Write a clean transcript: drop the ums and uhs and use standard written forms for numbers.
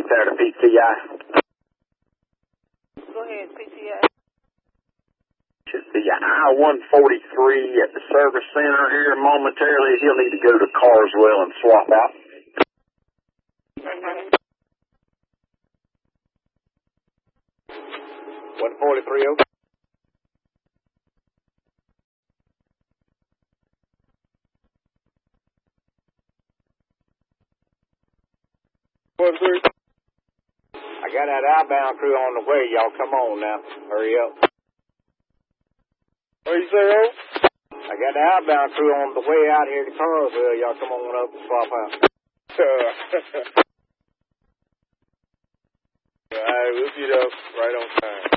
there to PTI. Go ahead, PTI. Should be I-143 at the service center here momentarily. He'll need to go to Carswell and swap out. 143 over. I got that outbound crew on the way. Y'all come on now. Hurry up. What you say, Ro? I got the outbound crew on the way out here to Carswell. Y'all come on up and swap out. All right, we'll get up right on time.